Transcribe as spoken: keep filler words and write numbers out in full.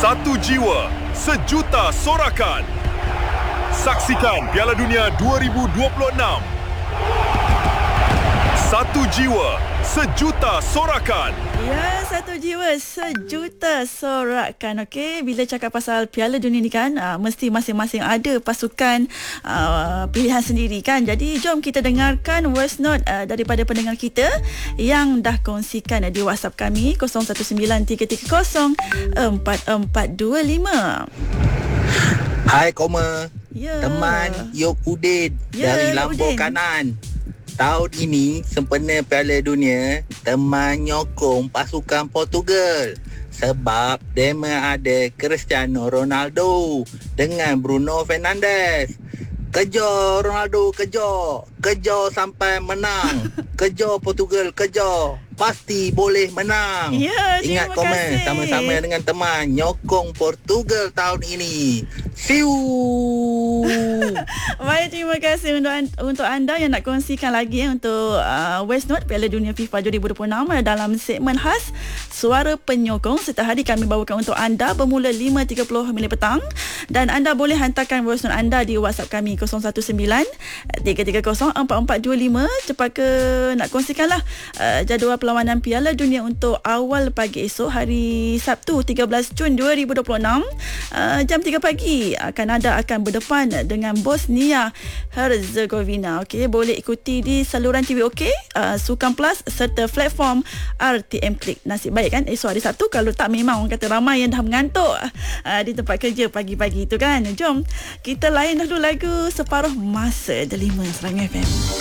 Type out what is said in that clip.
Satu jiwa, sejuta sorakan. Saksikan Piala Dunia dua ribu dua puluh enam. Satu jiwa, sejuta sorakan. Ya, satu jiwa, sejuta sorakan. Okey, bila cakap pasal Piala Dunia ni kan, uh, mesti masing-masing ada pasukan uh, pilihan sendiri kan. Jadi, jom kita dengarkan voice note uh, daripada pendengar kita yang dah kongsikan uh, di WhatsApp kami kosong satu sembilan tiga tiga kosong empat empat dua lima. Hai Koma, Ya. teman Yok Udin Ya, dari Lambung Udin. Kanan. Tahun ini sempena Piala Dunia, teman nyokong pasukan Portugal sebab dema ada Cristiano Ronaldo dengan Bruno Fernandes. Kejar Ronaldo, kejar. Kejar sampai menang. Kejar Portugal, kejar. Pasti boleh menang. Ya, Ingat terima komen kasih. sama-sama dengan teman nyokong Portugal tahun ini. See you. Baik, terima kasih untuk untuk anda yang nak kongsikan lagi eh, untuk uh, voice note Piala Dunia FIFA dua ribu dua puluh enam dalam segmen khas Suara Penyokong. Setiap hari kami bawakan untuk anda bermula lima tiga puluh minit petang, dan anda boleh hantarkan voice note anda di WhatsApp kami kosong satu sembilan tiga tiga kosong empat empat dua lima. Cepat ke nak kongsikanlah uh, jadual perlawanan Piala Dunia untuk awal pagi esok hari Sabtu tiga belas Jun dua ribu dua puluh enam uh, jam tiga pagi. Kanada akan berdepan dengan Bosnia Herzegovina. Okey, boleh ikuti di saluran T V OK, uh, Sukan Plus serta platform R T M Klik. Nasib baik kan esok hari Sabtu, kalau tak memang orang kata ramai yang dah mengantuk uh, di tempat kerja pagi-pagi tu kan. Jom kita layan dahulu lagu Separuh Masa Delima Serang F M.